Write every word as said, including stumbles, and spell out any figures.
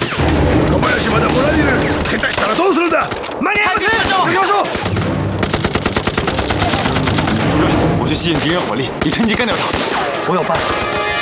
小林まだもらえる。下手したらどうするんだ。慢点，行きましょう。行きましょう。 主任，我去吸引敌人火力，你趁机干掉他。 我有办法。